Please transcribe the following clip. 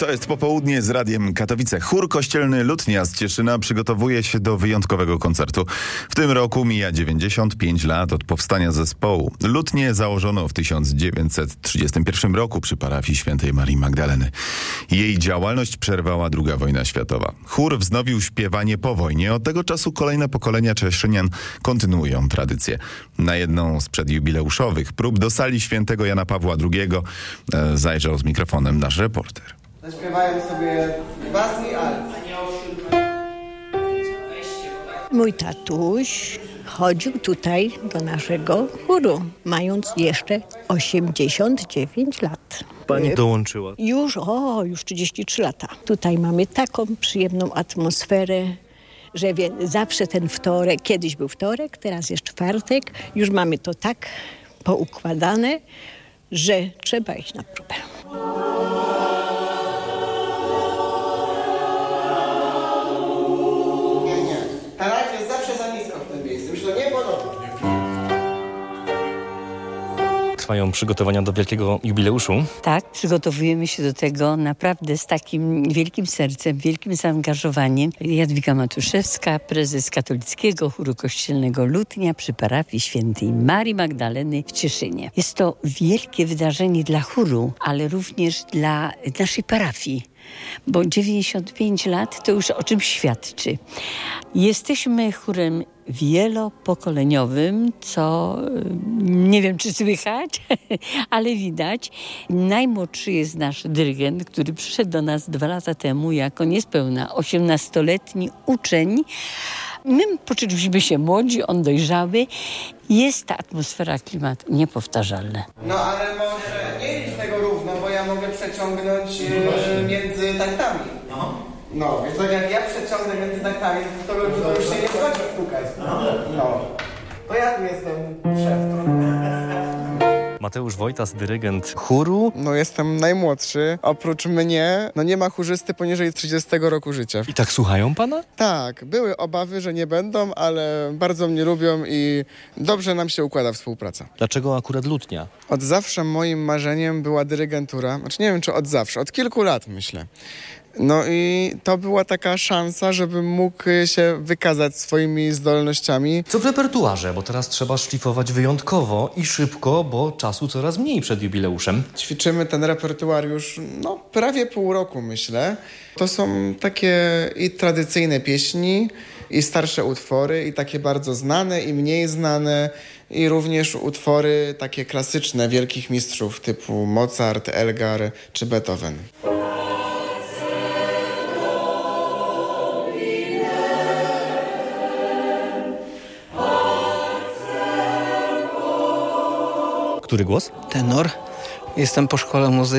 To jest popołudnie z Radiem Katowice. Chór kościelny Lutnia z Cieszyna przygotowuje się do wyjątkowego koncertu. W tym roku mija 95 lat od powstania zespołu. Lutnię założono w 1931 roku przy parafii Świętej Marii Magdaleny. Jej działalność przerwała II wojna światowa. Chór wznowił śpiewanie po wojnie. Od tego czasu kolejne pokolenia cieszynian kontynuują tradycję. Na jedną z przedjubileuszowych prób do sali Świętego Jana Pawła II zajrzał z mikrofonem nasz reporter. Zaśpiewają sobie basni alt. Mój tatuś chodził tutaj do naszego chóru, mając jeszcze 89 lat. Pani dołączyła. Już 33 lata. Tutaj mamy taką przyjemną atmosferę, że zawsze ten wtorek, kiedyś był wtorek, teraz jest czwartek, już mamy to tak poukładane, że trzeba iść na próbę. Ta rać jest zawsze za nisko w tym miejscu. Myślę, nie podoba. Trwają przygotowania do wielkiego jubileuszu. Tak, przygotowujemy się do tego naprawdę z takim wielkim sercem, wielkim zaangażowaniem. Jadwiga Matuszewska, prezes Katolickiego Chóru Kościelnego Lutnia przy parafii Świętej Marii Magdaleny w Cieszynie. Jest to wielkie wydarzenie dla chóru, ale również dla naszej parafii. Bo 95 lat to już o czym świadczy. Jesteśmy chórem wielopokoleniowym, co nie wiem, czy słychać, ale widać. Najmłodszy jest nasz dyrygent, który przyszedł do nas 2 lata temu jako niespełna 18-letni uczeń. My poczuliśmy się młodzi, on dojrzały. Jest ta atmosfera, klimat niepowtarzalny. No ale może nie idź tego równo, bo ja mogę przeciągnąć między taktami. No, więc tak jak ja przeciągnę między taktami, to już się nie zgodzi stukać. No. To ja tu jestem szef. Mateusz Wojtas, dyrygent chóru. No jestem najmłodszy. Oprócz mnie, nie ma chórzysty poniżej 30 roku życia. I tak słuchają pana? Tak, były obawy, że nie będą, ale bardzo mnie lubią i dobrze nam się układa współpraca. Dlaczego akurat Lutnia? Od zawsze moim marzeniem była dyrygentura. Znaczy nie wiem, czy od zawsze, od kilku lat myślę. No i to była taka szansa, żebym mógł się wykazać swoimi zdolnościami. Co w repertuarze? Bo teraz trzeba szlifować wyjątkowo i szybko, bo czasu coraz mniej przed jubileuszem. Ćwiczymy ten repertuar już prawie pół roku, myślę. To są takie i tradycyjne pieśni, i starsze utwory, i takie bardzo znane, i mniej znane, i również utwory takie klasyczne wielkich mistrzów typu Mozart, Elgar czy Beethoven. Który głos? Tenor. Jestem po szkole muzycznej.